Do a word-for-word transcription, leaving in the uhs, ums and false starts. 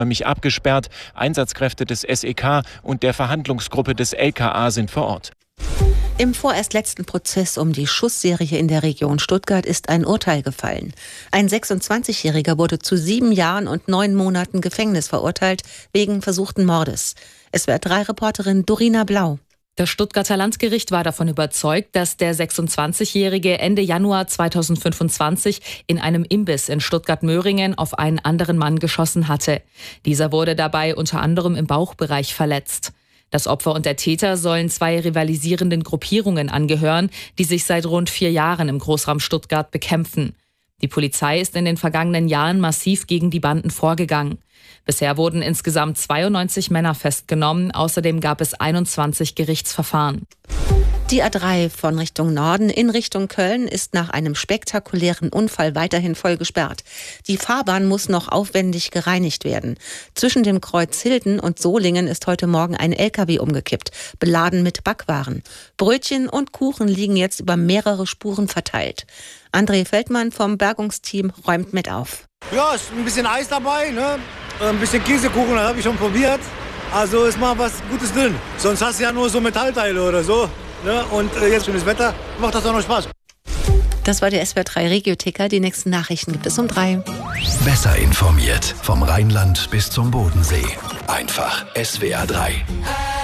mich abgesperrt. Einsatzkräfte des S E K und der Verhandlungsgruppe des L K A sind vor Ort. Im vorerst letzten Prozess um die Schussserie in der Region Stuttgart ist ein Urteil gefallen. Ein sechsundzwanzigjähriger wurde zu sieben Jahren und neun Monaten Gefängnis verurteilt wegen versuchten Mordes. S W R drei Reporterin Dorina Blau. Das Stuttgarter Landgericht war davon überzeugt, dass der sechsundzwanzigjährige Ende Januar zweitausendfünfundzwanzig in einem Imbiss in Stuttgart-Möhringen auf einen anderen Mann geschossen hatte. Dieser wurde dabei unter anderem im Bauchbereich verletzt. Das Opfer und der Täter sollen zwei rivalisierenden Gruppierungen angehören, die sich seit rund vier Jahren im Großraum Stuttgart bekämpfen. Die Polizei ist in den vergangenen Jahren massiv gegen die Banden vorgegangen. Bisher wurden insgesamt zweiundneunzig Männer festgenommen, außerdem gab es einundzwanzig Gerichtsverfahren. Die A drei von Richtung Norden in Richtung Köln ist nach einem spektakulären Unfall weiterhin voll gesperrt. Die Fahrbahn muss noch aufwendig gereinigt werden. Zwischen dem Kreuz Hilden und Solingen ist heute Morgen ein L K W umgekippt, beladen mit Backwaren. Brötchen und Kuchen liegen jetzt über mehrere Spuren verteilt. André Feldmann vom Bergungsteam räumt mit auf. Ja, ist ein bisschen Eis dabei, ne? Ein bisschen Käsekuchen, das habe ich schon probiert. Also ist mal was Gutes drin. Sonst hast du ja nur so Metallteile oder so. Ne? Und äh, jetzt schönes Wetter, macht das auch noch Spaß. Das war der S W R drei Regioticker. Die nächsten Nachrichten gibt es um drei. Besser informiert vom Rheinland bis zum Bodensee. Einfach S W R drei.